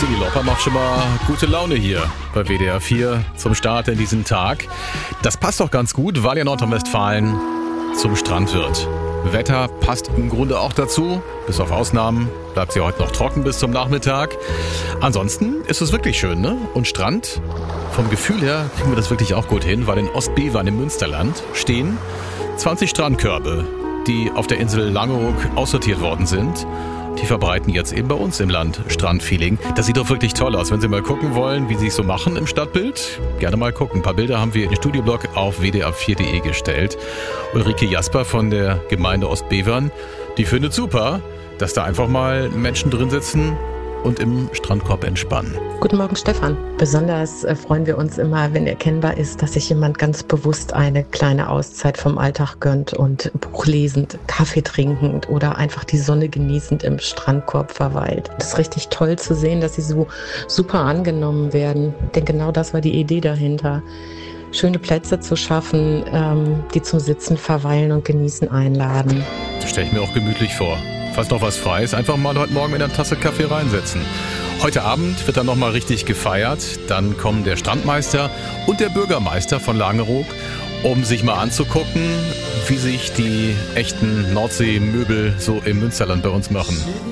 Cyndi Lauper macht schon mal gute Laune hier bei WDR 4 zum Start in diesen Tag. Das passt doch ganz gut, weil ja Nordrhein-Westfalen zum Strand wird. Wetter passt im Grunde auch dazu. Bis auf Ausnahmen bleibt sie heute noch trocken bis zum Nachmittag. Ansonsten ist es wirklich schön, ne? Und Strand, vom Gefühl her kriegen wir das wirklich auch gut hin, weil in Ostbevern im Münsterland stehen 20 Strandkörbe, die auf der Insel Langeoog aussortiert worden sind. Die verbreiten jetzt eben bei uns im Land Strandfeeling. Das sieht doch wirklich toll aus. Wenn Sie mal gucken wollen, wie Sie es so machen im Stadtbild, gerne mal gucken. Ein paar Bilder haben wir in den Studioblog auf wdr4.de gestellt. Ulrike Jasper von der Gemeinde Ostbevern, die findet super, dass da einfach mal Menschen drin sitzen und im Strandkorb entspannen. Guten Morgen, Stefan. Besonders freuen wir uns immer, wenn erkennbar ist, dass sich jemand ganz bewusst eine kleine Auszeit vom Alltag gönnt und Buch lesend, Kaffee trinkend oder einfach die Sonne genießend im Strandkorb verweilt. Es ist richtig toll zu sehen, dass sie so super angenommen werden. Denn genau das war die Idee dahinter. Schöne Plätze zu schaffen, die zum Sitzen, Verweilen und Genießen einladen. Das stelle ich mir auch gemütlich vor. Falls noch was frei ist, einfach mal heute Morgen in eine Tasse Kaffee reinsetzen. Heute Abend wird dann nochmal richtig gefeiert. Dann kommen der Strandmeister und der Bürgermeister von Langeoog, um sich mal anzugucken, wie sich die echten Nordseemöbel so im Münsterland bei uns machen.